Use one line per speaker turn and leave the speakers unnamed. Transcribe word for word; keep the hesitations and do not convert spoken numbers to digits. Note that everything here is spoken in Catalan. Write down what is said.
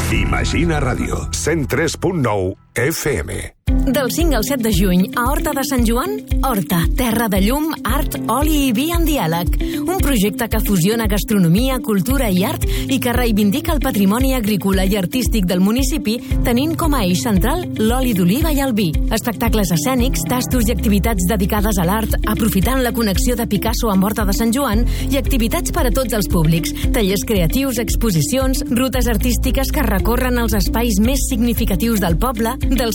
Imagina Ràdio, cent tres punt nou F M.
Del cinc al set de juny, a Horta de Sant Joan, Horta, terra de llum, art, oli i vi en diàleg. Un projecte que fusiona gastronomia, cultura i art i que reivindica el patrimoni agrícola i artístic del municipi, tenint com a eix central l'oli d'oliva i el vi. Espectacles escènics, tastos i activitats dedicades a l'art, aprofitant la connexió de Picasso amb Horta de Sant Joan i activitats per a tots els públics, tallers creatius, exposicions, rutes artístiques que recorren els espais més significatius del poble, del